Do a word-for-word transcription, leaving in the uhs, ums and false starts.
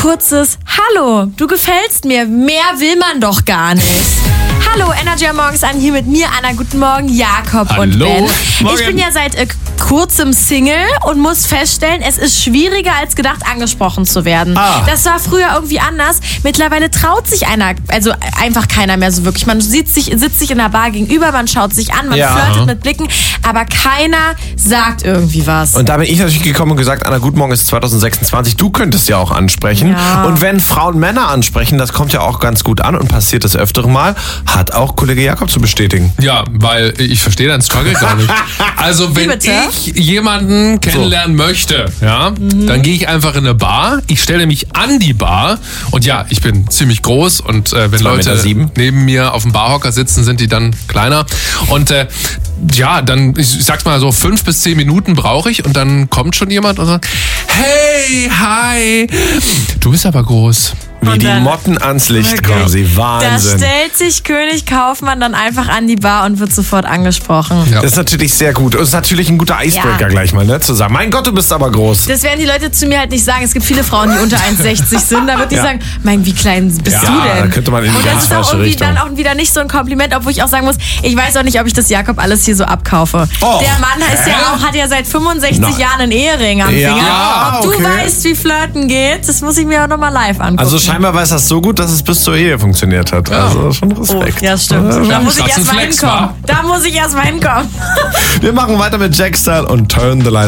kurzes Hallo, du gefällst mir, mehr will man doch gar nicht. Hallo, Energy am Morgens an, hier mit mir, Anna. Guten Morgen, Jakob Hallo. und Ben. Morgen. Ich bin ja seit äh, kurzem Single und muss feststellen, es ist schwieriger als gedacht, angesprochen zu werden. Ah. Das war früher irgendwie anders. Mittlerweile traut sich einer, also einfach keiner mehr so wirklich. Man sitzt sich, sitzt sich in der Bar gegenüber, man schaut sich an, man Ja. flirtet mit Blicken, aber keiner sagt irgendwie was. Und da bin ich natürlich gekommen und gesagt, Anna, guten Morgen, es ist zwanzig sechsundzwanzig, du könntest ja auch ansprechen. Ja. Und wenn Frauen Männer ansprechen, das kommt ja auch ganz gut an und passiert das öftere Mal, hat auch Kollege Jakob zu bestätigen. Ja, weil ich verstehe deinen Struggle gar nicht. Also wenn Wie bitte? ich jemanden kennenlernen möchte, ja, Mhm. dann gehe ich einfach in eine Bar, ich stelle mich an die Bar und ja, ich bin ziemlich groß und äh, wenn Zwei Leute Meter sieben. neben mir auf dem Barhocker sitzen, sind die dann kleiner und äh, ja, dann, ich sag's mal so, fünf bis zehn Minuten brauche ich und dann kommt schon jemand und sagt, hey, hi, du bist aber groß. Wie Und die dann- Motten ans Licht Wirklich. quasi. Da Wahnsinn. stellt sich König Kaufmann dann einfach an die Bar und wird sofort angesprochen. Ja. Das ist natürlich sehr gut. Und ist natürlich ein guter Icebreaker Ja. gleich mal, ne? Zu sagen, mein Gott, du bist aber groß. Das werden die Leute zu mir halt nicht sagen. Es gibt viele Frauen, die unter eins sechzig sind. Da wird die Ja. sagen, mein, wie klein bist Ja, du denn? da könnte man in die Und ganz das ist auch falsche irgendwie Richtung. dann auch wieder nicht so ein Kompliment, obwohl ich auch sagen muss, ich weiß auch nicht, ob ich das Jakob alles hier so abkaufe. Oh. Der Mann ist ja auch, hat ja seit fünfundsechzig Nein. Jahren einen Ehering am Ja, Finger. Ob du okay. weißt, wie Flirten geht, das muss ich mir auch nochmal live angucken. Also scheinbar weiß das so gut, dass es bis zur Ehe funktioniert hat. Also schon Oh, Respekt. ja, stimmt. Da muss ich Krass, ein erst mal Flex, hinkommen. wa? Da muss ich erst mal hinkommen. Wir machen weiter mit Jack Style und Turn the Light